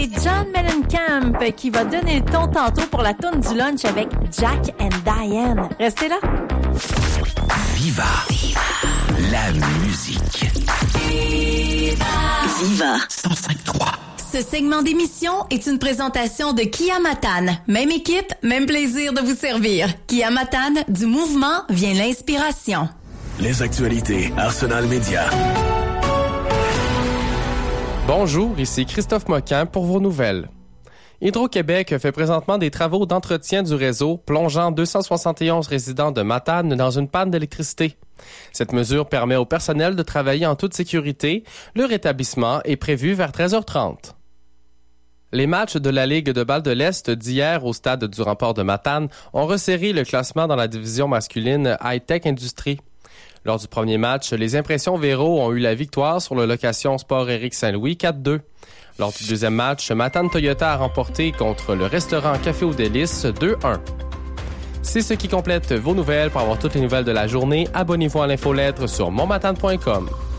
John Mellencamp qui va donner le ton tantôt pour la toune du lunch avec Jack and Diane. Restez là. Viva. La musique. Viva 105.3. Ce segment d'émission est une présentation de Kia Matane. Même équipe, même plaisir de vous servir. Kia Matane, du mouvement vient l'inspiration. Les actualités Arsenal Média. Bonjour, ici Christophe Moquin pour vos nouvelles. Hydro-Québec fait présentement des travaux d'entretien du réseau, plongeant 271 résidents de Matane dans une panne d'électricité. Cette mesure permet au personnel de travailler en toute sécurité. Le rétablissement est prévu vers 13h30. Les matchs de la Ligue de balle de l'Est d'hier au stade du Rempart de Matane ont resserré le classement dans la division masculine High-Tech Industrie. Lors du premier match, les Impressions Véro ont eu la victoire sur le location Sport Éric Saint-Louis 4-2. Lors du deuxième match, Matane Toyota a remporté contre le restaurant Café aux Délices 2-1. C'est ce qui complète vos nouvelles. Pour avoir toutes les nouvelles de la journée, abonnez-vous à l'infolettre sur monmatane.com.